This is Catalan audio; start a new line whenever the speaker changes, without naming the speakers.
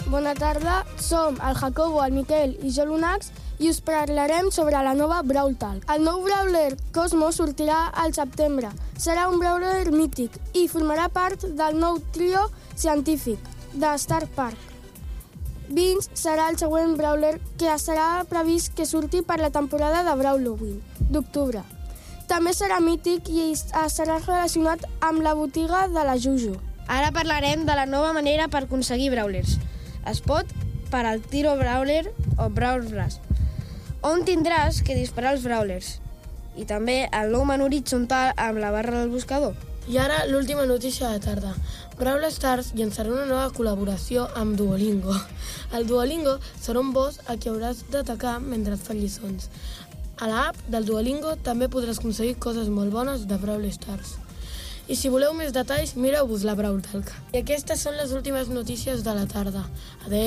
Bona tarda, som el Jacobo, el Miquel i jo l'Unax i us parlarem sobre la nova Brawl Talk. El nou Brawler Cosmo sortirà al setembre. Serà un Brawler mític i formarà part del nou trio científic de Star Park. Vince serà el següent Brawler que serà previst que surti per la temporada de Brawloween d'octubre. També serà mític i estarà relacionat amb la botiga de la Juju.
Ara parlarem de la nova manera per aconseguir Brawlers. Es pot per al Tiro Brawler o Brawl Blast, on tindràs que disparar els Brawlers. I també el nou menú horitzontal amb la barra del buscador.
I ara l'última notícia de tarda. Brawl Stars llançarà una nova col·laboració amb Duolingo. El Duolingo serà un boss a qui hauràs d'atacar mentre et fan lliçons. A l'app del Duolingo també podràs aconseguir coses molt bones de Brawl Stars. I si voleu més detalls, mireu-vos la Brawl Talk. I aquestes són les últimes notícies de la tarda. Adéu.